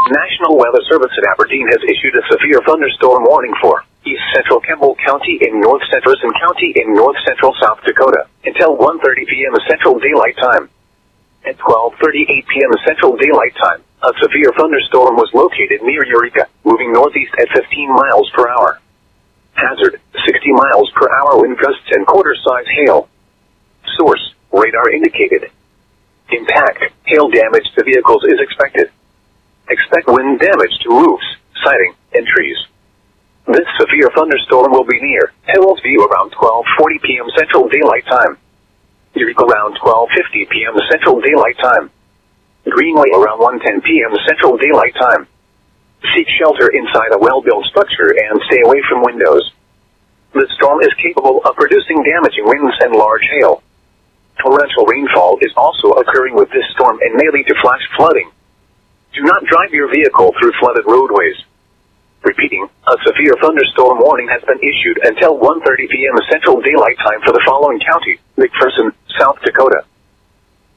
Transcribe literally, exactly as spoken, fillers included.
National Weather Service at Aberdeen has issued a severe thunderstorm warning for East Central Campbell County in North Central County in North Central South Dakota until one thirty p m Central Daylight Time. At twelve thirty-eight p m Central Daylight Time, a severe thunderstorm was located near Eureka, moving northeast at fifteen miles per hour. Hazard, sixty miles per hour wind gusts and quarter-size hail. Source, radar indicated. Impact, hail damage to vehicles is expected. Expect wind damage to roofs, siding, and trees. This severe thunderstorm will be near Hills View around twelve forty p m Central Daylight Time. Eureka around twelve fifty p m Central Daylight Time. Greenway around one ten p m Central Daylight Time. Seek shelter inside a well-built structure and stay away from windows. The storm is capable of producing damaging winds and large hail. Torrential rainfall is also occurring with this storm and may lead to flash flooding. Do not drive your vehicle through flooded roadways. Repeating, a severe thunderstorm warning has been issued until one thirty p m Central Daylight Time for the following county: McPherson, South Dakota.